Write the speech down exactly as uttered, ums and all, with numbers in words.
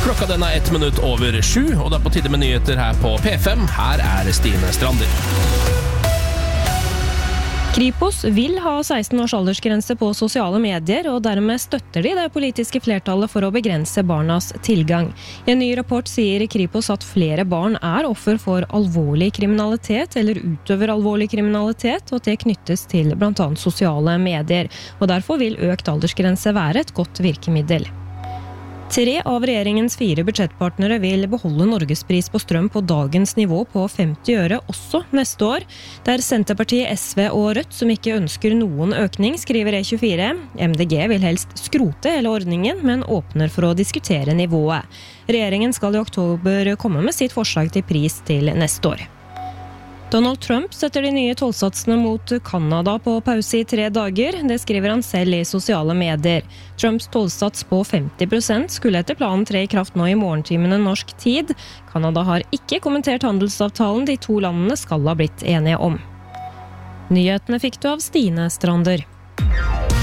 Klokka den er ett minutt over sju, og det er på tide med nyheter her på P fem. Her er Stine Strander. Kripos vil ha seksten års aldersgrense på sosiale medier, og dermed støtter de det politiske flertallet for å begrense barnas tilgang. I en ny rapport sier Kripos at flere barn er offer for alvorlig kriminalitet eller utøver alvorlig kriminalitet, og at det knyttes til blant annet sosiale medier. Og derfor vil økt aldersgrense være et godt virkemiddel. Tre av regjeringens fire budsjettpartnere vil beholde Norgespris på strøm på dagens nivå på femti øre også neste år. Det er Senterpartiet, S V og Rødt som ikke ønsker noen økning, skriver E tjuefire. M D G vil helst skrote hele ordningen, men åpner for å diskutere nivået. Regjeringen skal i oktober komme med sitt forslag til pris til neste år. Donald Trump setter de nye tollsatsene mot Kanada på pause i tre dager. Det skriver han selv i sosiale medier. Trumps tollsats på femti prosent skulle etter planen tre i kraft nå i morgentimene norsk tid. Kanada har ikke kommentert handelsavtalen de to landene skal ha blitt enige om. Nyhetene fikk du av Stine Strander.